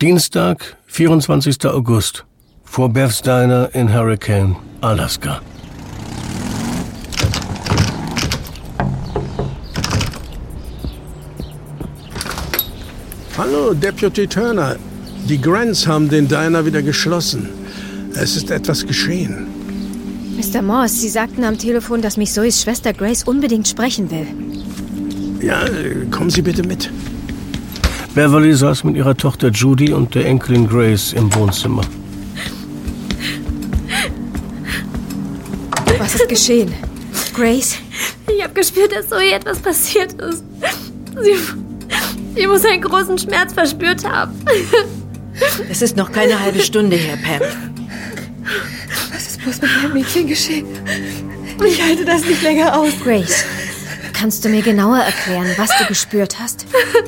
Dienstag, 24. August. Vor Beth's Diner in Hurricane, Alaska. Hallo, Deputy Turner. Die Grants haben den Diner wieder geschlossen. Es ist etwas geschehen. Mr. Morse, Sie sagten am Telefon, dass mich Zoes Schwester Grace unbedingt sprechen will. Ja, kommen Sie bitte mit. Beverly saß mit ihrer Tochter Judy und der Enkelin Grace im Wohnzimmer. Was ist geschehen? Grace? Ich habe gespürt, dass Zoe etwas passiert ist. Sie muss einen großen Schmerz verspürt haben. Es ist noch keine halbe Stunde her, Pam. Was ist bloß mit meinem Mädchen geschehen? Ich halte das nicht länger aus. Grace, kannst du mir genauer erklären, was du gespürt hast?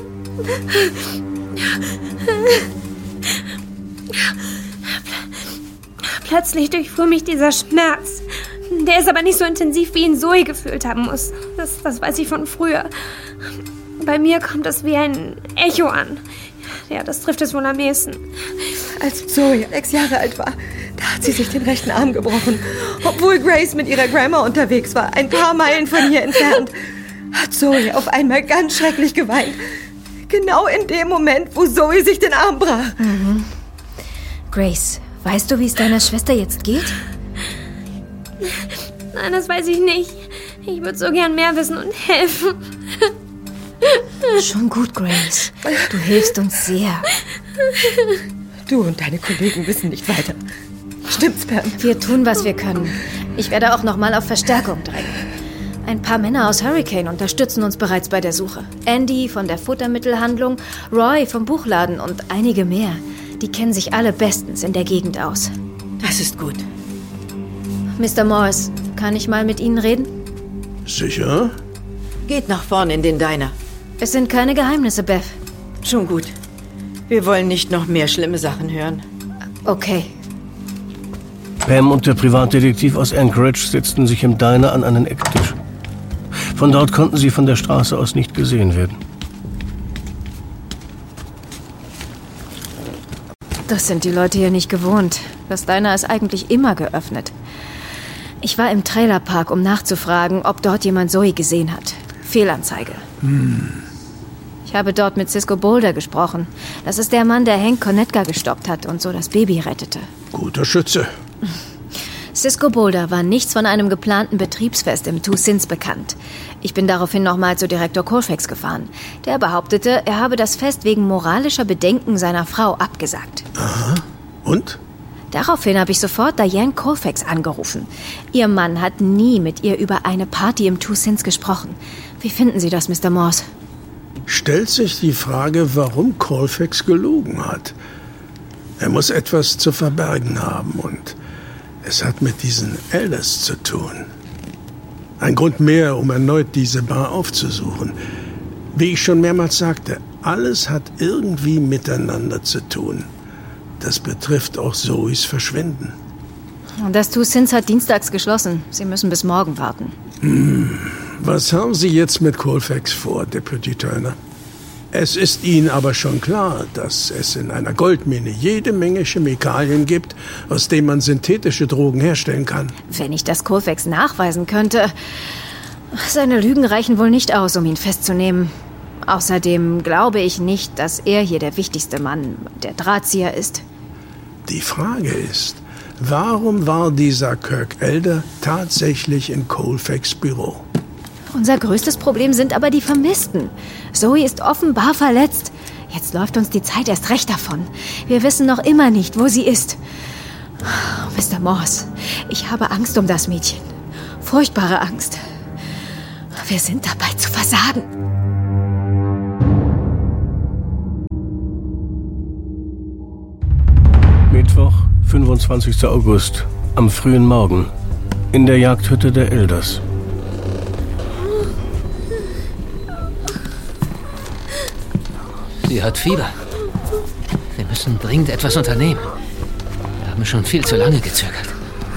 Plötzlich durchfuhr mich dieser Schmerz. Der ist aber nicht so intensiv, wie ihn Zoe gefühlt haben muss. Das weiß ich von früher. Bei mir kommt es wie ein Echo an. Ja, das trifft es wohl am ehesten. Als Zoe 6 Jahre alt war, da hat sie sich den rechten Arm gebrochen. Obwohl Grace mit ihrer Grandma unterwegs war, ein paar Meilen von hier entfernt, hat Zoe auf einmal ganz schrecklich geweint. Genau in dem Moment, wo Zoe sich den Arm brach. Mhm. Grace, weißt du, wie es deiner Schwester jetzt geht? Nein, das weiß ich nicht. Ich würde so gern mehr wissen und helfen. Schon gut, Grace. Du hilfst uns sehr. Du und deine Kollegen wissen nicht weiter. Stimmt's, Pam? Wir tun, was wir können. Ich werde auch noch mal auf Verstärkung drängen. Ein paar Männer aus Hurricane unterstützen uns bereits bei der Suche. Andy von der Futtermittelhandlung, Roy vom Buchladen und einige mehr. Die kennen sich alle bestens in der Gegend aus. Das ist gut. Mr. Morse, kann ich mal mit Ihnen reden? Sicher? Geht nach vorn in den Diner. Es sind keine Geheimnisse, Beth. Schon gut. Wir wollen nicht noch mehr schlimme Sachen hören. Okay. Pam und der Privatdetektiv aus Anchorage setzten sich im Diner an einen Ecktisch. Von dort konnten sie von der Straße aus nicht gesehen werden. Das sind die Leute hier nicht gewohnt. Das Diner ist eigentlich immer geöffnet. Ich war im Trailerpark, um nachzufragen, ob dort jemand Zoe gesehen hat. Fehlanzeige. Ich habe dort mit Cisco Boulder gesprochen. Das ist der Mann, der Hank Konetka gestoppt hat und so das Baby rettete. Guter Schütze. Cisco Boulder war nichts von einem geplanten Betriebsfest im Two Sins bekannt. Ich bin daraufhin nochmal zu Direktor Colfax gefahren. Der behauptete, er habe das Fest wegen moralischer Bedenken seiner Frau abgesagt. Aha. Und? Daraufhin habe ich sofort Diane Colfax angerufen. Ihr Mann hat nie mit ihr über eine Party im Two Sins gesprochen. Wie finden Sie das, Mr. Morse? Stellt sich die Frage, warum Colfax gelogen hat. Er muss etwas zu verbergen haben und es hat mit diesen Elders zu tun. Ein Grund mehr, um erneut diese Bar aufzusuchen. Wie ich schon mehrmals sagte, alles hat irgendwie miteinander zu tun. Das betrifft auch Zoes Verschwinden. Das Two Sins hat dienstags geschlossen. Sie müssen bis morgen warten. Was haben Sie jetzt mit Colfax vor, Deputy Turner? Es ist Ihnen aber schon klar, dass es in einer Goldmine jede Menge Chemikalien gibt, aus denen man synthetische Drogen herstellen kann. Wenn ich das Colfax nachweisen könnte. Seine Lügen reichen wohl nicht aus, um ihn festzunehmen. Außerdem glaube ich nicht, dass er hier der wichtigste Mann, der Drahtzieher ist. Die Frage ist, warum war dieser Kirk Elder tatsächlich in Colfax' Büro? Unser größtes Problem sind aber die Vermissten. Zoe ist offenbar verletzt. Jetzt läuft uns die Zeit erst recht davon. Wir wissen noch immer nicht, wo sie ist. Mr. Morse, ich habe Angst um das Mädchen. Furchtbare Angst. Wir sind dabei zu versagen. Mittwoch, 25. August, am frühen Morgen, in der Jagdhütte der Elders. Sie hat Fieber. Wir müssen dringend etwas unternehmen. Wir haben schon viel zu lange gezögert.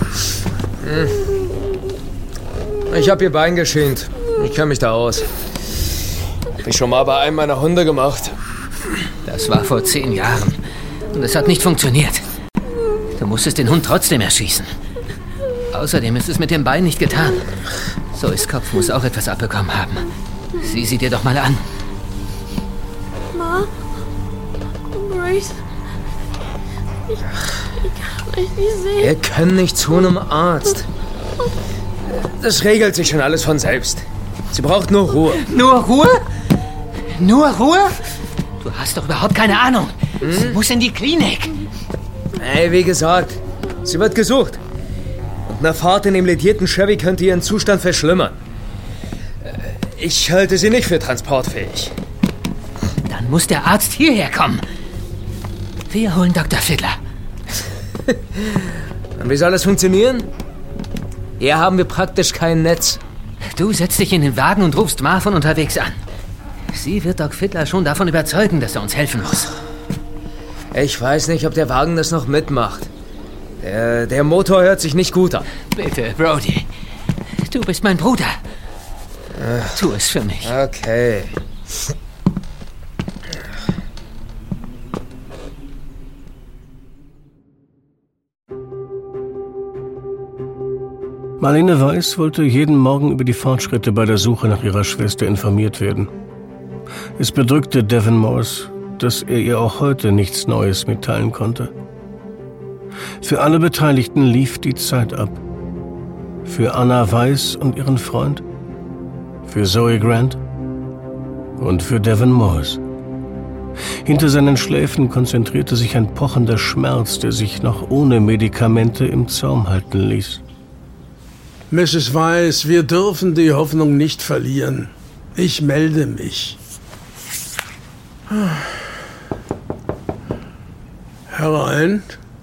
Ich habe ihr Bein geschient. Ich kenne mich da aus. Hab ich schon mal bei einem meiner Hunde gemacht. Das war vor 10 Jahren. Und es hat nicht funktioniert. Du musstest den Hund trotzdem erschießen. Außerdem ist es mit dem Bein nicht getan. Zoes Kopf muss auch etwas abbekommen haben. Sieh sie dir doch mal an. Ma? Grace? Ich kann euch nicht sehen. Wir können nicht zu einem Arzt. Das regelt sich schon alles von selbst. Sie braucht nur Ruhe. Nur Ruhe? Nur Ruhe? Du hast doch überhaupt keine Ahnung. Sie muss in die Klinik. Hey, wie gesagt, sie wird gesucht. Und eine Fahrt in dem ledierten Chevy könnte ihren Zustand verschlimmern. Ich halte sie nicht für transportfähig. Dann muss der Arzt hierher kommen. Wir holen Dr. Fiddler. Und wie soll das funktionieren? Hier haben wir praktisch kein Netz. Du setzt dich in den Wagen und rufst Ma von unterwegs an. Sie wird Doc Fiddler schon davon überzeugen, dass er uns helfen muss. Ich weiß nicht, ob der Wagen das noch mitmacht. Der Motor hört sich nicht gut an. Bitte, Brody. Du bist mein Bruder. Tu es für mich. Okay. Marlene Weiss wollte jeden Morgen über die Fortschritte bei der Suche nach ihrer Schwester informiert werden. Es bedrückte Devon Morse, dass er ihr auch heute nichts Neues mitteilen konnte. Für alle Beteiligten lief die Zeit ab. Für Anna Weiss und ihren Freund, für Zoe Grant und für Devon Morse. Hinter seinen Schläfen konzentrierte sich ein pochender Schmerz, der sich noch ohne Medikamente im Zaum halten ließ. Mrs. Weiss, wir dürfen die Hoffnung nicht verlieren. Ich melde mich. Herein.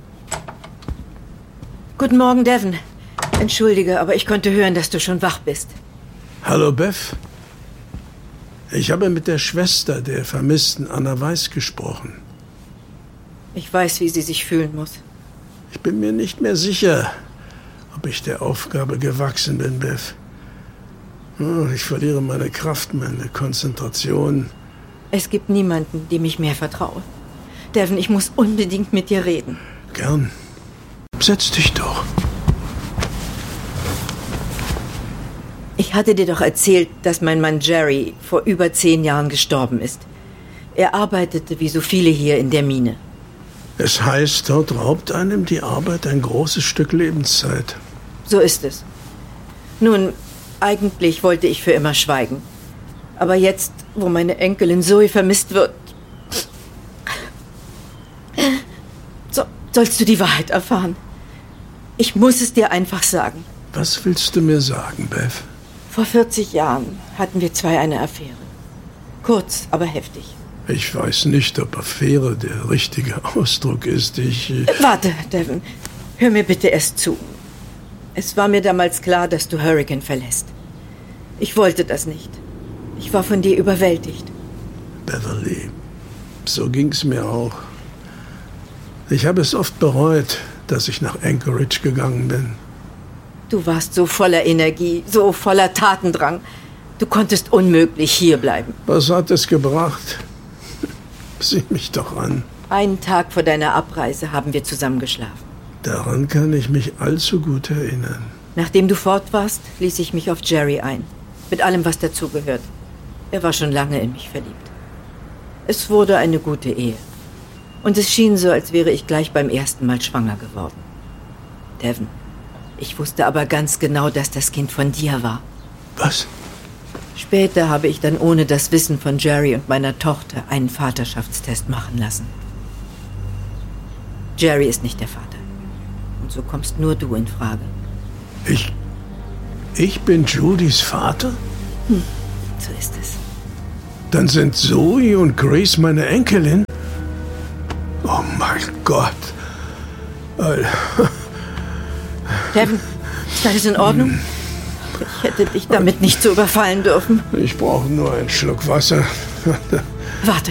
Guten Morgen, Devon. Entschuldige, aber ich konnte hören, dass du schon wach bist. Hallo, Beth. Ich habe mit der Schwester der vermissten Anna Weiss gesprochen. Ich weiß, wie sie sich fühlen muss. Ich bin mir nicht mehr sicher, ob ich der Aufgabe gewachsen bin, Beth. Ich verliere meine Kraft, meine Konzentration. Es gibt niemanden, dem ich mehr vertraue. Devon, ich muss unbedingt mit dir reden. Gern. Setz dich doch. Ich hatte dir doch erzählt, dass mein Mann Jerry vor über 10 Jahren gestorben ist. Er arbeitete wie so viele hier in der Mine. Es heißt, dort raubt einem die Arbeit ein großes Stück Lebenszeit. So ist es. Nun, eigentlich wollte ich für immer schweigen. Aber jetzt, wo meine Enkelin Zoe vermisst wird, sollst du die Wahrheit erfahren. Ich muss es dir einfach sagen. Was willst du mir sagen, Beth? Vor 40 Jahren hatten wir 2 eine Affäre. Kurz, aber heftig. Ich weiß nicht, ob Affäre der richtige Ausdruck ist. Warte, Devon. Hör mir bitte erst zu. Es war mir damals klar, dass du Hurricane verlässt. Ich wollte das nicht. Ich war von dir überwältigt. Beverly, so ging's mir auch. Ich habe es oft bereut, dass ich nach Anchorage gegangen bin. Du warst so voller Energie, so voller Tatendrang. Du konntest unmöglich hierbleiben. Was hat es gebracht? Sieh mich doch an. Einen Tag vor deiner Abreise haben wir zusammen geschlafen. Daran kann ich mich allzu gut erinnern. Nachdem du fort warst, ließ ich mich auf Jerry ein. Mit allem, was dazugehört. Er war schon lange in mich verliebt. Es wurde eine gute Ehe. Und es schien so, als wäre ich gleich beim ersten Mal schwanger geworden. Devon, ich wusste aber ganz genau, dass das Kind von dir war. Was? Später habe ich dann ohne das Wissen von Jerry und meiner Tochter einen Vaterschaftstest machen lassen. Jerry ist nicht der Vater. Und so kommst nur du in Frage. Ich bin Judys Vater? So ist es. Dann sind Zoe und Grace meine Enkelin? Oh mein Gott. Devon, ist alles in Ordnung? Ich hätte dich damit nicht so überfallen dürfen. Ich brauche nur einen Schluck Wasser. Warte.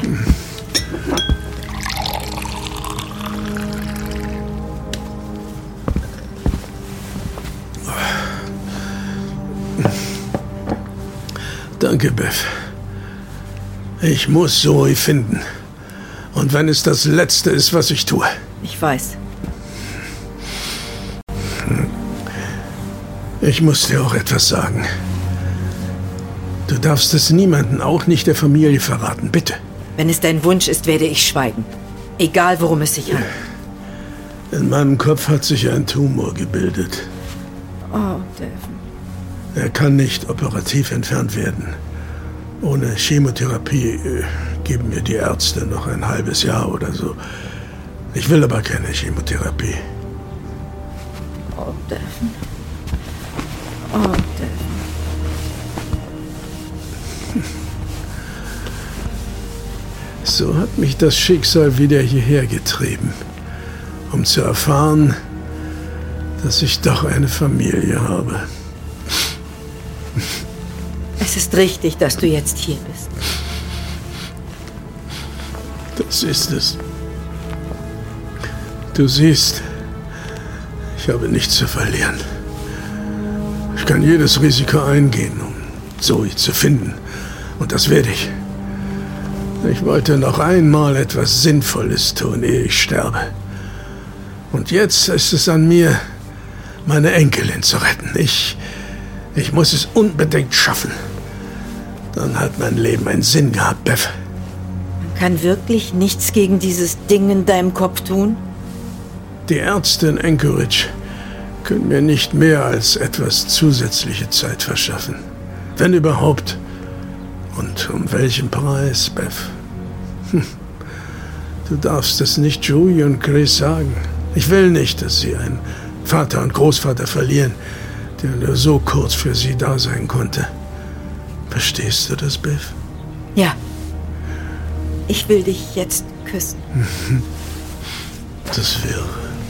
Danke, Beth. Ich muss Zoe finden Und wenn es das Letzte ist, was ich tue. Ich weiß. Ich muss dir auch etwas sagen. Du darfst es niemandem, auch nicht der Familie, verraten, bitte. Wenn es dein Wunsch ist, werde ich schweigen. Egal, worum es sich handelt. In meinem Kopf hat sich ein Tumor gebildet. Oh, Devin. Er kann nicht operativ entfernt werden. Ohne Chemotherapie geben mir die Ärzte noch ein halbes Jahr oder so. Ich will aber keine Chemotherapie. Oh, Devin. Oh, Devin. So hat mich das Schicksal wieder hierher getrieben, um zu erfahren, dass ich doch eine Familie habe. Es ist richtig, dass du jetzt hier bist. Das ist es. Du siehst, ich habe nichts zu verlieren. Ich kann jedes Risiko eingehen, um Zoe zu finden. Und das werde ich. Ich wollte noch einmal etwas Sinnvolles tun, ehe ich sterbe. Und jetzt ist es an mir, meine Enkelin zu retten. Ich muss es unbedingt schaffen. Dann hat mein Leben einen Sinn gehabt, Bev. Man kann wirklich nichts gegen dieses Ding in deinem Kopf tun? Die Ärzte in Anchorage können mir nicht mehr als etwas zusätzliche Zeit verschaffen. Wenn überhaupt. Und um welchen Preis, Bev? Du darfst es nicht Joey und Grace sagen. Ich will nicht, dass sie einen Vater und Großvater verlieren, der nur so kurz für sie da sein konnte. Verstehst du das, Bev? Ja. Ich will dich jetzt küssen. Das wäre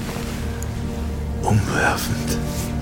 umwerfend.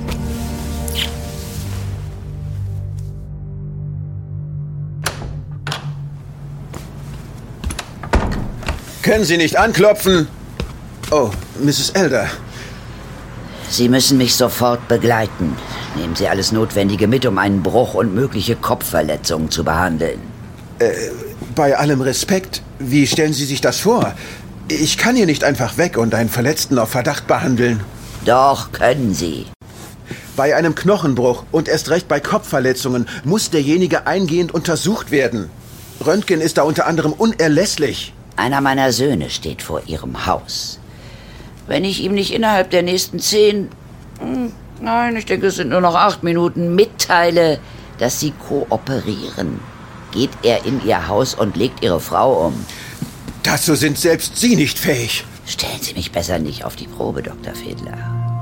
Können Sie nicht anklopfen? Oh, Mrs. Elder. Sie müssen mich sofort begleiten. Nehmen Sie alles Notwendige mit, um einen Bruch und mögliche Kopfverletzungen zu behandeln. Bei allem Respekt, wie stellen Sie sich das vor? Ich kann hier nicht einfach weg und einen Verletzten auf Verdacht behandeln. Doch, können Sie. Bei einem Knochenbruch und erst recht bei Kopfverletzungen muss derjenige eingehend untersucht werden. Röntgen ist da unter anderem unerlässlich. Einer meiner Söhne steht vor Ihrem Haus. Wenn ich ihm nicht innerhalb der nächsten 10, nein, ich denke, es sind nur noch 8 Minuten, mitteile, dass Sie kooperieren, geht er in Ihr Haus und legt Ihre Frau um. Dazu sind selbst Sie nicht fähig. Stellen Sie mich besser nicht auf die Probe, Dr. Fiedler.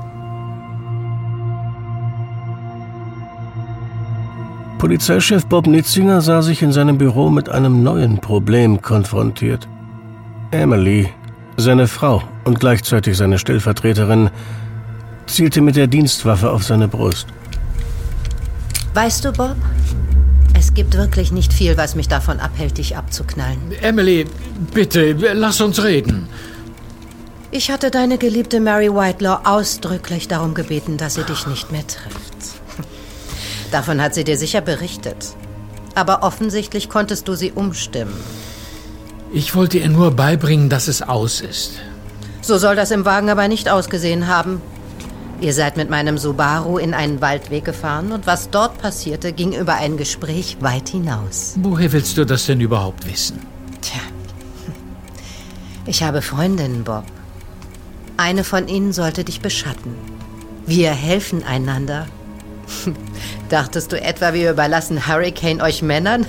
Polizeichef Bob Nitzinger sah sich in seinem Büro mit einem neuen Problem konfrontiert. Emily, seine Frau und gleichzeitig seine Stellvertreterin, zielte mit der Dienstwaffe auf seine Brust. Weißt du, Bob, es gibt wirklich nicht viel, was mich davon abhält, dich abzuknallen. Emily, bitte, lass uns reden. Ich hatte deine geliebte Mary Whitelaw ausdrücklich darum gebeten, dass sie dich nicht mehr trifft. Davon hat sie dir sicher berichtet. Aber offensichtlich konntest du sie umstimmen. Ich wollte ihr nur beibringen, dass es aus ist. So soll das im Wagen aber nicht ausgesehen haben. Ihr seid mit meinem Subaru in einen Waldweg gefahren und was dort passierte, ging über ein Gespräch weit hinaus. Woher willst du das denn überhaupt wissen? Tja, ich habe Freundinnen, Bob. Eine von ihnen sollte dich beschatten. Wir helfen einander. Dachtest du etwa, wir überlassen Hurricane euch Männern?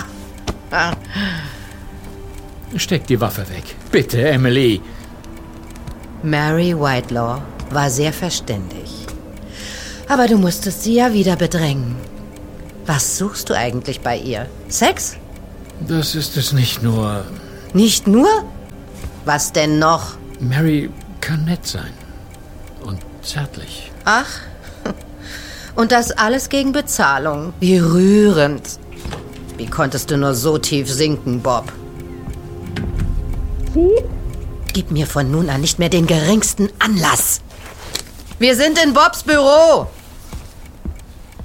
Steck die Waffe weg. Bitte, Emily. Mary Whitelaw war sehr verständig. Aber du musstest sie ja wieder bedrängen. Was suchst du eigentlich bei ihr? Sex? Das ist es nicht nur. Nicht nur? Was denn noch? Mary kann nett sein. Und zärtlich. Ach, und das alles gegen Bezahlung. Wie rührend. Wie konntest du nur so tief sinken, Bob? Gib mir von nun an nicht mehr den geringsten Anlass. Wir sind in Bobs Büro.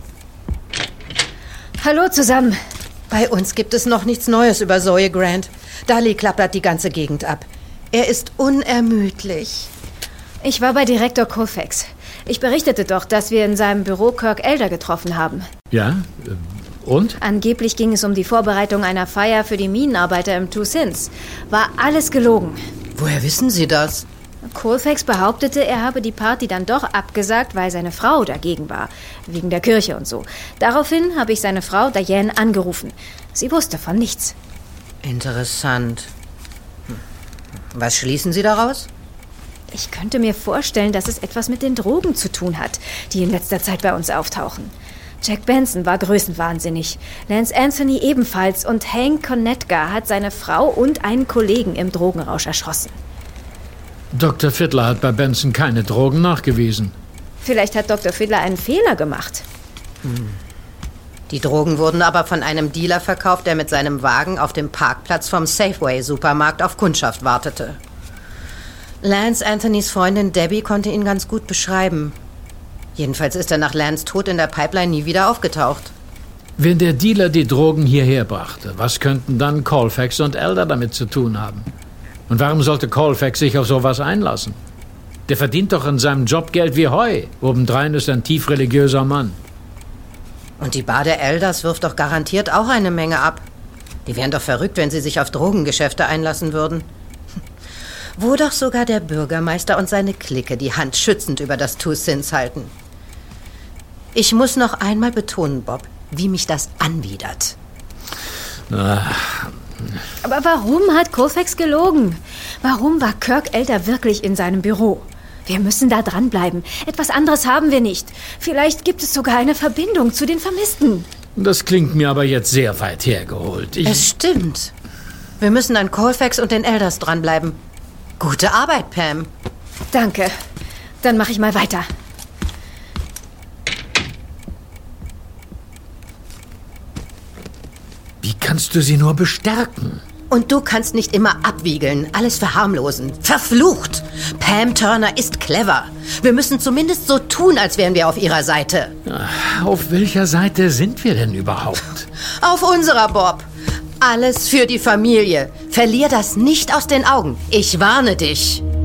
Hallo zusammen. Bei uns gibt es noch nichts Neues über Zoe Grant. Dali klappert die ganze Gegend ab. Er ist unermüdlich. Ich war bei Direktor Colfax. Ich berichtete doch, dass wir in seinem Büro Kirk Elder getroffen haben. Ja? Und? Angeblich ging es um die Vorbereitung einer Feier für die Minenarbeiter im Two Sins. War alles gelogen. Woher wissen Sie das? Colfax behauptete, er habe die Party dann doch abgesagt, weil seine Frau dagegen war. Wegen der Kirche und so. Daraufhin habe ich seine Frau Diane angerufen. Sie wusste von nichts. Interessant. Was schließen Sie daraus? Ich könnte mir vorstellen, dass es etwas mit den Drogen zu tun hat, die in letzter Zeit bei uns auftauchen. Jack Benson war größenwahnsinnig, Lance Anthony ebenfalls und Hank Konetka hat seine Frau und einen Kollegen im Drogenrausch erschossen. Dr. Fiddler hat bei Benson keine Drogen nachgewiesen. Vielleicht hat Dr. Fiddler einen Fehler gemacht. Die Drogen wurden aber von einem Dealer verkauft, der mit seinem Wagen auf dem Parkplatz vom Safeway-Supermarkt auf Kundschaft wartete. Lance Anthonys Freundin Debbie konnte ihn ganz gut beschreiben. Jedenfalls ist er nach Lance Tod in der Pipeline nie wieder aufgetaucht. Wenn der Dealer die Drogen hierher brachte, was könnten dann Colfax und Elder damit zu tun haben? Und warum sollte Colfax sich auf sowas einlassen? Der verdient doch in seinem Job Geld wie Heu. Obendrein ist er ein tief religiöser Mann. Und die Bar der Elders wirft doch garantiert auch eine Menge ab. Die wären doch verrückt, wenn sie sich auf Drogengeschäfte einlassen würden. Wo doch sogar der Bürgermeister und seine Clique die Hand schützend über das Two Sins halten. Ich muss noch einmal betonen, Bob, wie mich das anwidert. Aber warum hat Colfax gelogen? Warum war Kirk Elder wirklich in seinem Büro? Wir müssen da dranbleiben. Etwas anderes haben wir nicht. Vielleicht gibt es sogar eine Verbindung zu den Vermissten. Das klingt mir aber jetzt sehr weit hergeholt. Es stimmt. Wir müssen an Colfax und den Elders dranbleiben. Gute Arbeit, Pam. Danke. Dann mache ich mal weiter. Wie kannst du sie nur bestärken? Und du kannst nicht immer abwiegeln, alles verharmlosen. Verflucht! Pam Turner ist clever. Wir müssen zumindest so tun, als wären wir auf ihrer Seite. Auf welcher Seite sind wir denn überhaupt? Auf unserer, Bob. Alles für die Familie. Verlier das nicht aus den Augen. Ich warne dich.